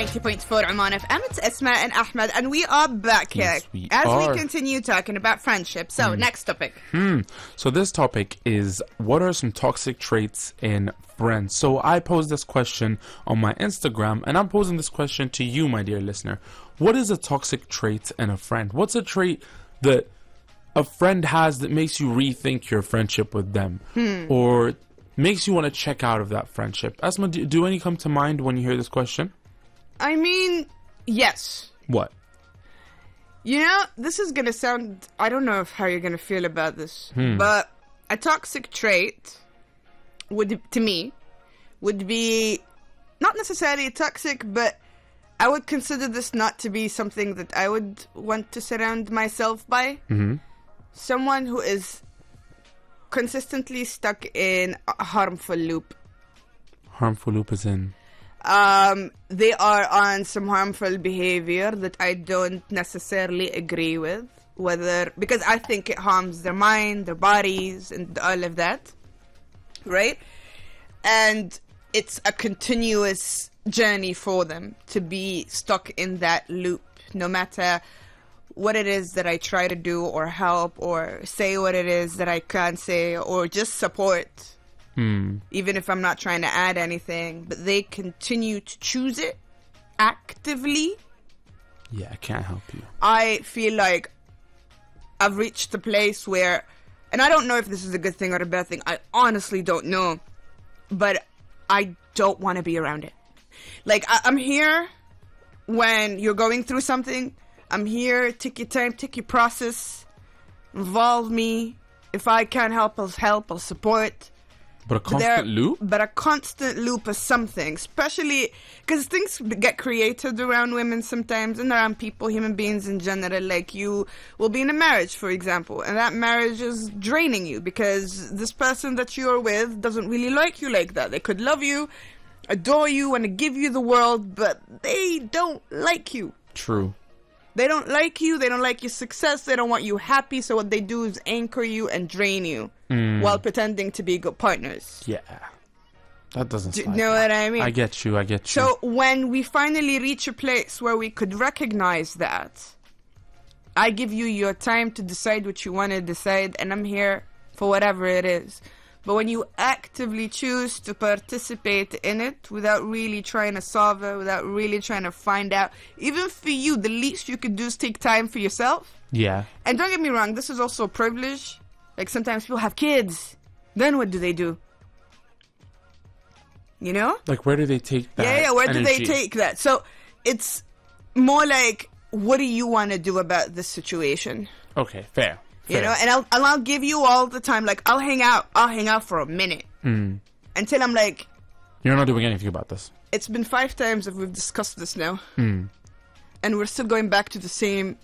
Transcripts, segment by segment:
90.4 Oman FM. It's Esma and Ahmed, and we are back here Yes, we continue talking about friendship. So, next topic. So this topic is, what are some toxic traits in friends? So I posed this question on my Instagram, and I'm posing this question to you, my dear listener. What is a toxic trait in a friend? What's a trait that a friend has that makes you rethink your friendship with them? Or makes you want to check out of that friendship? Asma, do any come to mind when you hear this question? I mean, yes. What? You know, this is going to sound... I don't know how you're going to feel about this. But a toxic trait, to me, would be not necessarily toxic, but I would consider this not to be something that I would want to surround myself by. Someone who is consistently stuck in a harmful loop. Harmful loop is in... They are on some harmful behavior that I don't necessarily agree with, because I think it harms their mind, their bodies, and all of that, right? And it's a continuous journey for them to be stuck in that loop, no matter what it is that I try to do or help or say what it is that I can say or just support. Even if I'm not trying to add anything, but they continue to choose it actively. Yeah, I can't help you. I feel like I've reached a place where, and I don't know if this is a good thing or a bad thing, I honestly don't know, but I don't want to be around it. Like, I'm here when you're going through something. I'm here, take your time, take your process, involve me. If I can help, I'll support. But a constant loop? But a constant loop of something, especially because things get created around women sometimes and around people, human beings in general. Like, you will be in a marriage, for example, and that marriage is draining you because this person that you're with doesn't really like you like that. They could love you, adore you, want to give you the world, but they don't like you. True. They don't like you, they don't like your success, they don't want you happy, so what they do is anchor you and drain you while pretending to be good partners. Yeah. That doesn't Do you know what I mean? I get you. So when we finally reach a place where we could recognize that, I give you your time to decide what you want to decide, and I'm here for whatever it is. But when you actively choose to participate in it without really trying to solve it, without really trying to find out, even for you, the least you could do is take time for yourself. Yeah. And don't get me wrong, this is also a privilege. Like, sometimes people have kids. Then what do they do? You know? Like, where do they take that? Yeah, where do they energy? take that? So it's more like, what do you want to do about this situation? Okay, fair. You know, and I'll give you all the time. Like, I'll hang out for a minute until I'm like, you're not doing anything about this. It's been 5 times that we've discussed this now, and we're still going back to the same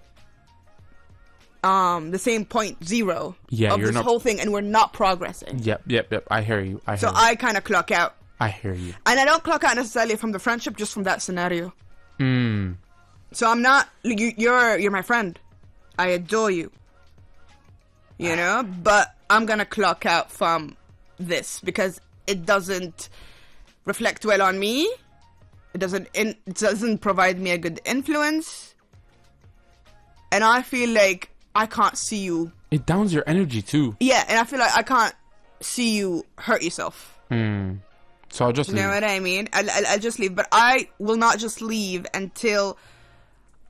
point zero of this whole thing, and we're not progressing. Yep. I hear you. I kind of clock out. I hear you. And I don't clock out necessarily from the friendship, just from that scenario. So I'm not. You're my friend. I adore you. You know, but I'm gonna clock out from this because it doesn't reflect well on me. It doesn't provide me a good influence, and I feel like I can't see you. It downs your energy too. Yeah, and I feel like I can't see you hurt yourself. So I'll just leave. You know what I mean? I'll just leave, but I will not just leave until